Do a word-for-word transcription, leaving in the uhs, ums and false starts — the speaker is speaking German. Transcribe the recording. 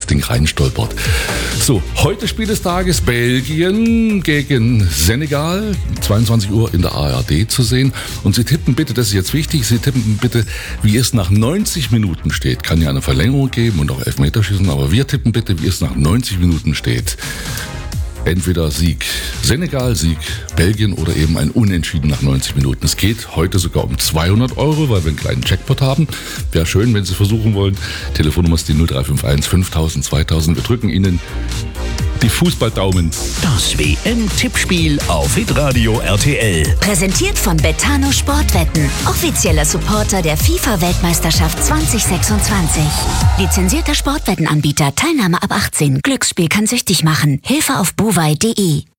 Ding reinstolpert. So, heute Spiel des Tages Belgien gegen Senegal, zweiundzwanzig Uhr in der A R D zu sehen. Und Sie tippen bitte, das ist jetzt wichtig, Sie tippen bitte, wie es nach neunzig Minuten steht. Kann ja eine Verlängerung geben und auch Elfmeterschießen, aber wir tippen bitte, wie es nach neunzig Minuten steht. Entweder Sieg Senegal, Sieg Belgien oder eben ein Unentschieden nach neunzig Minuten. Es geht heute sogar um zweihundert Euro, weil wir einen kleinen Jackpot haben. Wäre schön, wenn Sie versuchen wollen. Telefonnummer ist die null drei fünf eins fünftausend zweitausend. Wir drücken Ihnen die Fußballdaumen. Das W M-Tippspiel auf Hitradio R T L. Präsentiert von Betano Sportwetten. Offizieller Supporter der FIFA-Weltmeisterschaft zwanzig sechsundzwanzig. Lizenzierter Sportwettenanbieter. Teilnahme ab achtzehn. Glücksspiel kann süchtig machen. Hilfe auf bovai punkt de.